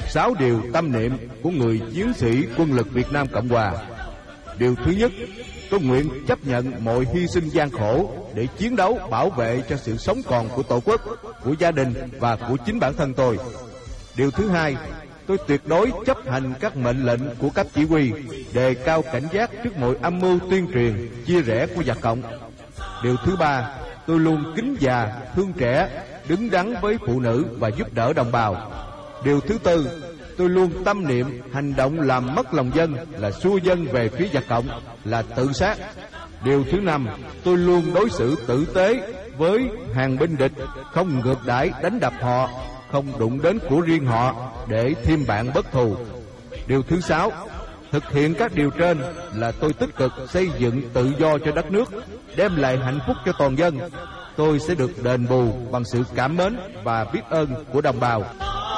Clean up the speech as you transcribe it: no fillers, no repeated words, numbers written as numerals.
6 điều tâm niệm của người chiến sĩ quân lực Việt Nam Cộng Hòa. Điều thứ nhất, tôi nguyện chấp nhận mọi hy sinh gian khổ để chiến đấu bảo vệ cho sự sống còn của Tổ quốc, của gia đình và của chính bản thân tôi. Điều thứ hai, tôi tuyệt đối chấp hành các mệnh lệnh của cấp chỉ huy, đề cao cảnh giác trước mọi âm mưu tuyên truyền, chia rẽ của giặc cộng. Điều thứ ba, tôi luôn kính già, thương trẻ, đứng đắn với phụ nữ và giúp đỡ đồng bào. Điều thứ tư, tôi luôn tâm niệm hành động làm mất lòng dân là xua dân về phía giặc cộng, là tự sát. Điều thứ năm, tôi luôn đối xử tử tế với hàng binh địch, không ngược đãi đánh đập họ, không đụng đến của riêng họ để thêm bạn bất thù. Điều thứ sáu, thực hiện các điều trên là tôi tích cực xây dựng tự do cho đất nước, đem lại hạnh phúc cho toàn dân. Tôi sẽ được đền bù bằng sự cảm mến và biết ơn của đồng bào.